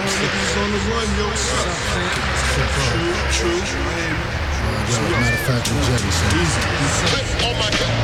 niggas is on the run, yo. True. Matter of fact, with Jerry, son. Easy. Oh my God.